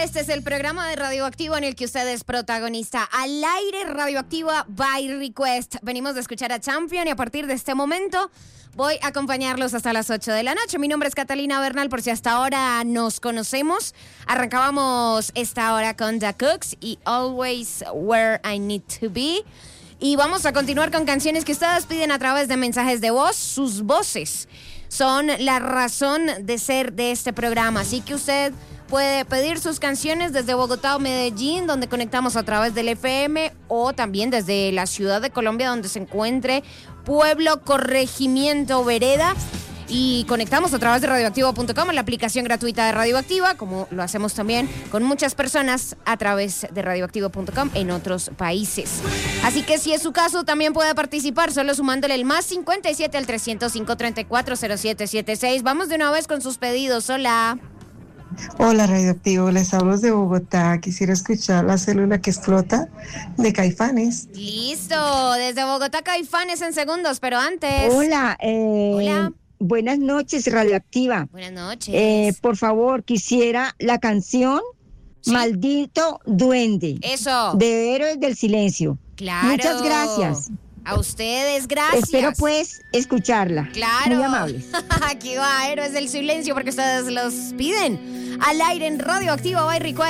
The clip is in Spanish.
Este es el programa de Radioactivo en el que usted es protagonista. Al aire, Radioactiva by Request. Venimos de escuchar a Champion y a partir de este momento voy a acompañarlos hasta las 8 de la noche. Mi nombre es Catalina Bernal, por si hasta ahora nos conocemos. Arrancábamos esta hora con The Cooks y Always Where I Need to Be. Y vamos a continuar con canciones que ustedes piden a través de mensajes de voz. Sus voces son la razón de ser de este programa. Así que usted puede pedir sus canciones desde Bogotá o Medellín, donde conectamos a través del FM, o también desde la ciudad de Colombia, donde se encuentre pueblo, corregimiento, vereda. Y conectamos a través de radioactivo.com, la aplicación gratuita de Radioactiva, como lo hacemos también con muchas personas a través de radioactivo.com en otros países. Así que si es su caso, también puede participar solo sumándole el más 57 al 305-340776. Vamos de una vez con sus pedidos. Hola. Hola Radioactivo, les hablo de Bogotá. Quisiera escuchar La Célula que Explota de Caifanes. Listo, desde Bogotá Caifanes en segundos, pero antes. Hola. Hola. Buenas noches, Radioactiva. Buenas noches. Por favor, quisiera la canción Maldito Duende. Eso. De Héroes del Silencio. Claro. Muchas gracias. A ustedes, gracias. Espero pues escucharla. Claro. Muy amables. Aquí va Héroes del Silencio porque ustedes los piden. Al aire en Radioactiva by Request.